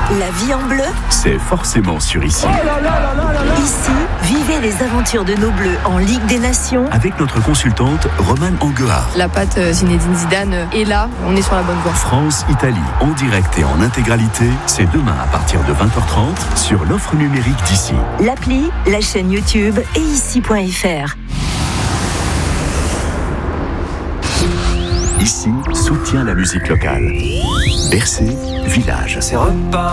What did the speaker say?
La vie en bleu, c'est forcément sur Ici. ici, vivez les aventures de nos Bleus en Ligue des Nations. Avec notre consultante Romane Anguard. La patte Zinedine Zidane est là, on est sur la bonne voie. France-Italie, en direct et en intégralité, c'est demain à partir de 20h30 sur l'offre numérique d'Ici. L'appli, la chaîne YouTube et ici.fr. Ici soutient la musique locale. Bercé, village. C'est repas.